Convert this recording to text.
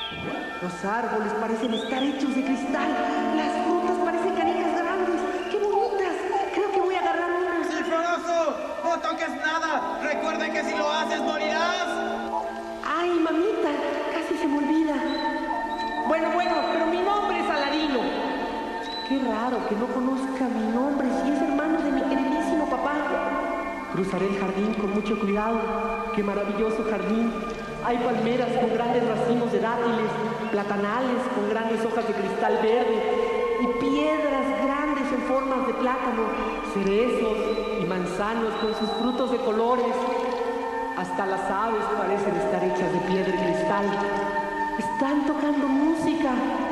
Los árboles parecen estar hechos de cristal. Las frutas parecen canicas grandes. ¡Qué bonitas! Creo que voy a agarrar una. ¡Sinforoso! ¡No toques nada! ¡Recuerda que si lo haces morirás! ¡Ay, mamita! Casi se me olvida. Bueno, pero mi nombre es Aladino. Qué raro que no conozca mi nombre si es hermano de mi queridísimo papá. Cruzaré el jardín con mucho cuidado. ¡Qué maravilloso jardín! Hay palmeras con grandes racimos de dátiles, platanales con grandes hojas de cristal verde y piedras grandes en formas de plátano, cerezos y manzanos con sus frutos de colores. Hasta las aves parecen estar hechas de piedra y cristal. Están tocando música.